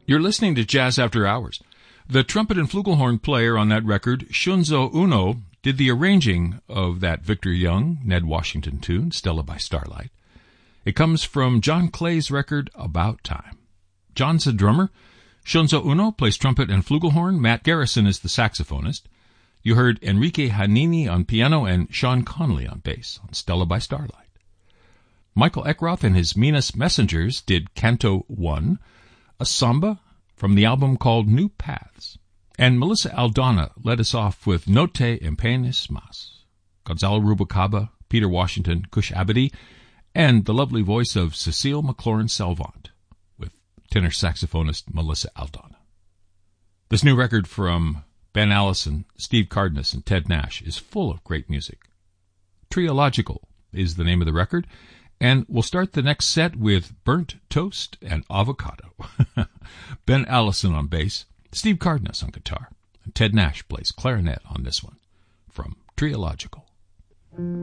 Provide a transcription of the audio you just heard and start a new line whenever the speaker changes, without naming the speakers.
You're listening to Jazz After Hours. The trumpet and flugelhorn player on that record, Shunzo Uno, did the arranging of that Victor Young, Ned Washington tune, Stella by Starlight. It comes from John Clay's record, About Time. John's a drummer. Shunzo Uno plays trumpet and flugelhorn. Matt Garrison is the saxophonist. You heard Enrique Hanini on piano and Sean Connolly on bass on Stella by Starlight. Michael Eckroth and his Minas Messengers did Canto 1, a samba from the album called New Paths. And Melissa Aldana led us off with No Te Empeñes Más. Gonzalo Rubalcaba, Peter Washington, Cush Abadi, and the lovely voice of Cecile McLaurin-Salvant with tenor saxophonist Melissa Aldana. This new record from Ben Allison, Steve Cardenas, and Ted Nash is full of great music. Triological is the name of the record, and we'll start the next set with Burnt Toast and Avocado. Ben Allison on bass, Steve Cardenas on guitar, and Ted Nash plays clarinet on this one from Triological.